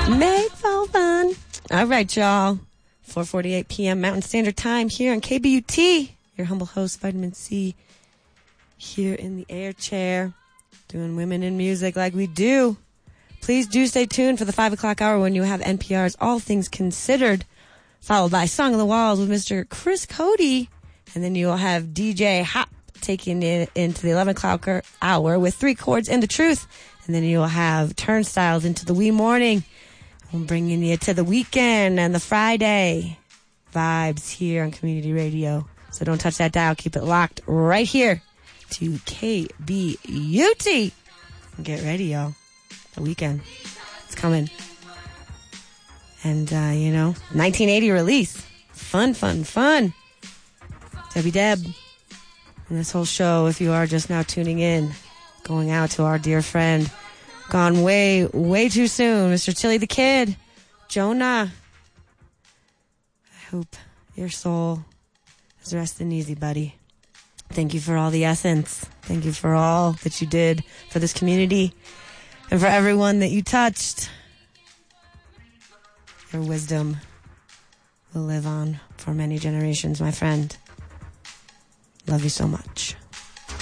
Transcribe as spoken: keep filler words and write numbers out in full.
Make for fun. All right, y'all. four forty-eight p.m. Mountain Standard Time here on K B U T. Your humble host, Vitamin C, here in the air chair, doing women in music like we do. Please do stay tuned for the five o'clock hour when you have N P R's All Things Considered, followed by Song of the Walls with Mister Chris Cody. And then you'll have D J Hop taking it into the eleven o'clock hour with Three Chords and the Truth. And then you'll have Turnstiles into the wee morning. I'm bringing you to the weekend and the Friday vibes here on Community Radio. So don't touch that dial. Keep it locked right here to K B U T. Get ready, y'all. The weekend. It's coming. And, uh, you know, nineteen eighty release. Fun, fun, fun. Debbie Deb. And this whole show, if you are just now tuning in, going out to our dear friend, gone way, way too soon, Mister Chili the Kid, Jonah. I hope your soul is resting easy, buddy. Thank you for all the essence. Thank you for all that you did for this community and for everyone that you touched. Your wisdom will live on for many generations, my friend. Love you so much.